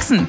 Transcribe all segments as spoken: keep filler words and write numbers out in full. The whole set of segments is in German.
Jackson.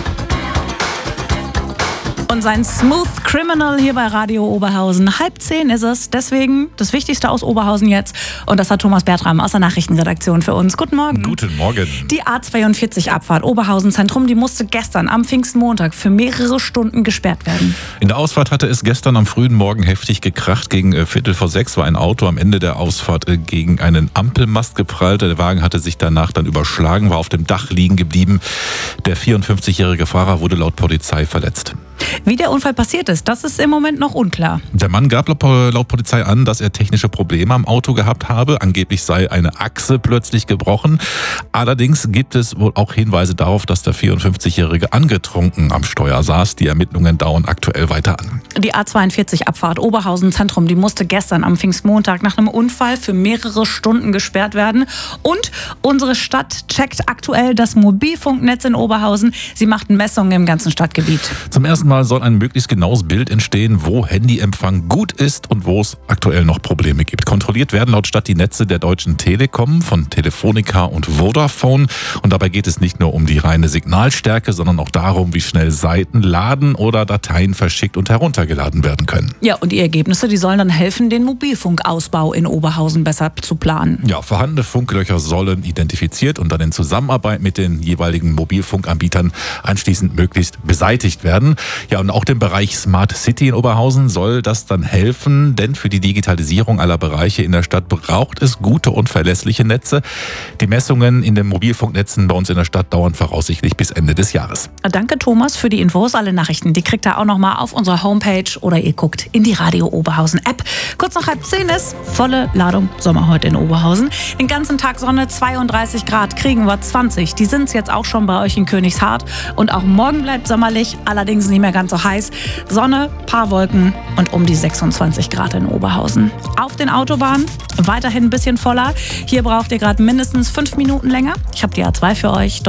Und sein Smooth Criminal hier bei Radio Oberhausen. Halb zehn ist es, deswegen das Wichtigste aus Oberhausen jetzt. Und das hat Thomas Bertram aus der Nachrichtenredaktion für uns. Guten Morgen. Guten Morgen. Die A zweiundvierzig Abfahrt Oberhausen Zentrum, die musste gestern am Pfingstmontag für mehrere Stunden gesperrt werden. In der Ausfahrt hatte es gestern am frühen Morgen heftig gekracht. Gegen äh, Viertel vor sechs war ein Auto am Ende der Ausfahrt äh, gegen einen Ampelmast geprallt. Der Wagen hatte sich danach dann überschlagen, war auf dem Dach liegen geblieben. Der vierundfünfzigjährige Fahrer wurde laut Polizei verletzt. Wie der Unfall passiert ist, das ist im Moment noch unklar. Der Mann gab laut Polizei an, dass er technische Probleme am Auto gehabt habe. Angeblich sei eine Achse plötzlich gebrochen. Allerdings gibt es wohl auch Hinweise darauf, dass der vierundfünfzigjährige angetrunken am Steuer saß. Die Ermittlungen dauern aktuell weiter an. Die A zweiundvierzig Abfahrt Oberhausen Zentrum, die musste gestern am Pfingstmontag nach einem Unfall für mehrere Stunden gesperrt werden. Und unsere Stadt checkt aktuell das Mobilfunknetz in Oberhausen. Sie macht Messungen im ganzen Stadtgebiet. Zum ersten Mal soll ein möglichst genaues Bild entstehen, wo Handyempfang gut ist und wo es aktuell noch Probleme gibt. Kontrolliert werden laut Stadt die Netze der Deutschen Telekom, von Telefonica und Vodafone. Und dabei geht es nicht nur um die reine Signalstärke, sondern auch darum, wie schnell Seiten laden oder Dateien verschickt und heruntergeladen werden können. Ja, und die Ergebnisse, die sollen dann helfen, den Mobilfunkausbau in Oberhausen besser zu planen. Ja, vorhandene Funklöcher sollen identifiziert und dann in Zusammenarbeit mit den jeweiligen Mobilfunkanbietern anschließend möglichst beseitigt werden. Ja, und auch dem Bereich Smart City in Oberhausen soll das dann helfen, denn für die Digitalisierung aller Bereiche in der Stadt braucht es gute und verlässliche Netze. Die Messungen in den Mobilfunknetzen bei uns in der Stadt dauern voraussichtlich bis Ende des Jahres. Danke Thomas für die Infos. Alle Nachrichten, die kriegt ihr auch nochmal auf unserer Homepage oder ihr guckt in die Radio Oberhausen App. Kurz nach halb zehn ist volle Ladung Sommer heute in Oberhausen. Den ganzen Tag Sonne, zweiunddreißig Grad, kriegen wir zwanzig. Die sind es jetzt auch schon bei euch in Königshardt. Und auch morgen bleibt sommerlich, allerdings nicht mehr ganz so heiß. Sonne, paar Wolken und um die sechsundzwanzig Grad in Oberhausen. Auf den Autobahnen weiterhin ein bisschen voller. Hier braucht ihr gerade mindestens fünf Minuten länger. Ich habe die A zwei für euch.